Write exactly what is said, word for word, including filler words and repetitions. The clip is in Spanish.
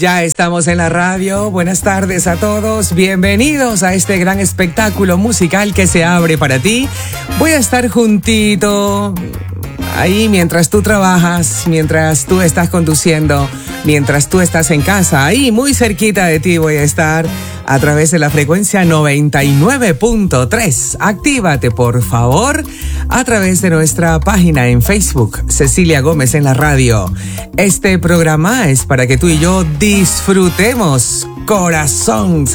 Ya estamos en la radio. Buenas tardes a todos. Bienvenidos a este gran espectáculo musical que se abre para ti. Voy a estar juntito ahí mientras tú trabajas, mientras tú estás conduciendo, mientras tú estás en casa. Ahí muy cerquita de ti voy a estar a través de la frecuencia noventa y nueve punto tres. Actívate, por favor, a través de nuestra página en Facebook, Cecilia Gómez en la radio. Este programa es para que tú y yo disfrutemos, corazón.